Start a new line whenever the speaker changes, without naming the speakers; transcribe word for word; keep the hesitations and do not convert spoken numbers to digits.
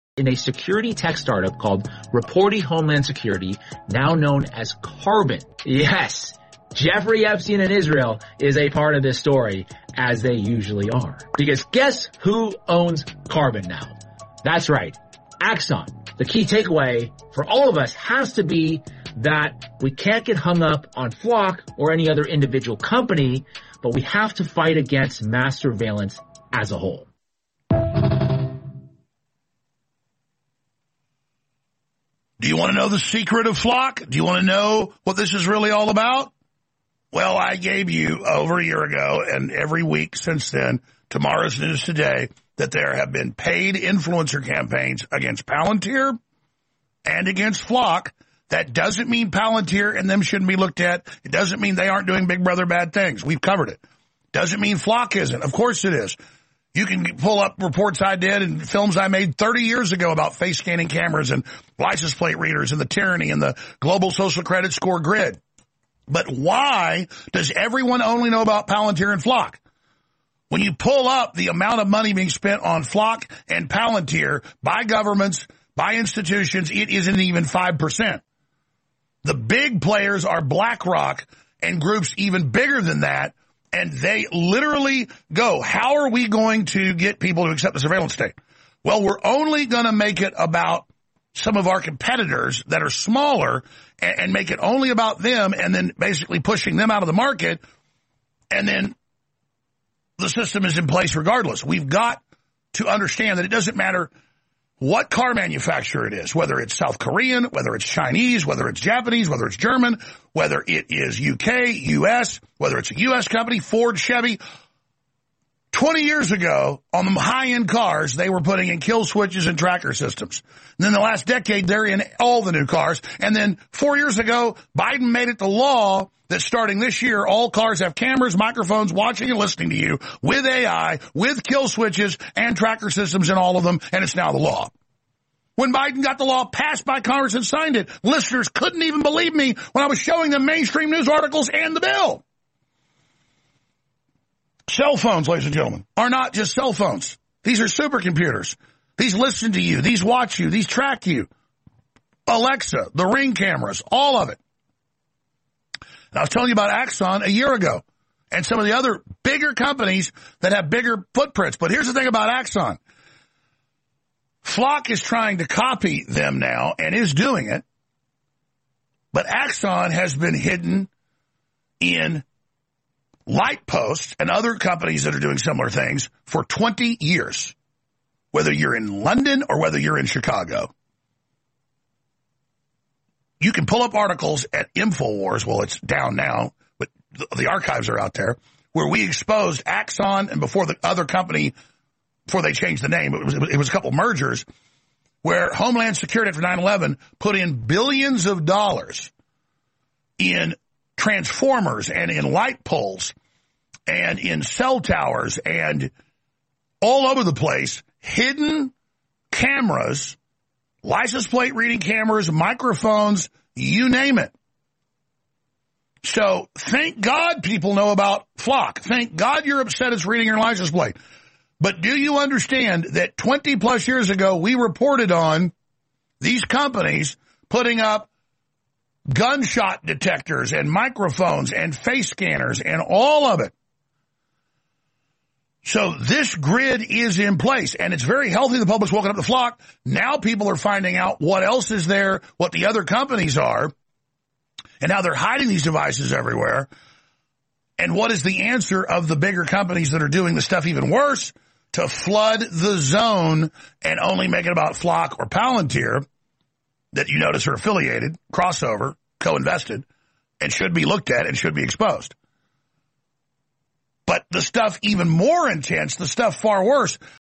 in a security tech startup called Reporty Homeland Security, now known as Carbon. Yes, Jeffrey Epstein and Israel is a part of this story, as they usually are. Because guess who owns Carbon now? That's right, Axon. The key takeaway for all of us has to be that we can't get hung up on Flock or any other individual company, but we have to fight against mass surveillance as a whole.
Do you want to know the secret of Flock? Do you want to know what this is really all about? Well, I gave you over a year ago and every week since then, Tomorrow's News Today, that there have been paid influencer campaigns against Palantir and against Flock. That doesn't mean Palantir and them shouldn't be looked at. It doesn't mean they aren't doing Big Brother bad things. We've covered it. Doesn't mean Flock isn't. Of course it is. You can pull up reports I did and films I made thirty years ago about face scanning cameras and license plate readers and the tyranny and the global social credit score grid. But why does everyone only know about Palantir and Flock? When you pull up the amount of money being spent on Flock and Palantir by governments, by institutions, it isn't even five percent. The big players are BlackRock and groups even bigger than that. And they literally go, how are we going to get people to accept the surveillance state? Well, we're only going to make it about some of our competitors that are smaller and, and make it only about them and then basically pushing them out of the market. And then the system is in place regardless. We've got to understand that it doesn't matter what car manufacturer it is, whether it's South Korean, whether it's Chinese, whether it's Japanese, whether it's German, whether it is U K, U S, whether it's a U S company, Ford, Chevy. twenty years ago, on the high-end cars, they were putting in kill switches and tracker systems. And then the last decade, they're in all the new cars. And then four years ago, Biden made it the law that starting this year, all cars have cameras, microphones, watching and listening to you with A I, with kill switches and tracker systems in all of them, and it's now the law. When Biden got the law passed by Congress and signed it, listeners couldn't even believe me when I was showing them mainstream news articles and the bill. Cell phones, ladies and gentlemen, are not just cell phones. These are supercomputers. These listen to you. These watch you. These track you. Alexa, the Ring cameras, all of it. And I was telling you about Axon a year ago and some of the other bigger companies that have bigger footprints. But here's the thing about Axon. Flock is trying to copy them now and is doing it. But Axon has been hidden in Lightpost and other companies that are doing similar things for twenty years, whether you're in London or whether you're in Chicago. You can pull up articles at InfoWars. Well, it's down now, but the, the archives are out there, where we exposed Axon and before the other company, before they changed the name, it was, it was a couple mergers, where Homeland Security after nine eleven put in billions of dollars in transformers and in light poles and in cell towers and all over the place, hidden cameras, license plate reading cameras, microphones, you name it. So thank God people know about Flock. Thank God you're upset it's reading your license plate. But do you understand that twenty plus years ago we reported on these companies putting up gunshot detectors and microphones and face scanners and all of it? So this grid is in place, and it's very healthy. The public's woken up to Flock. Now people are finding out what else is there, what the other companies are, and how they're hiding these devices everywhere. And what is the answer of the bigger companies that are doing the stuff even worse to flood the zone and only make it about Flock or Palantir that you notice are affiliated, crossover, co-invested, and should be looked at and should be exposed. But the stuff even more intense, the stuff far worse,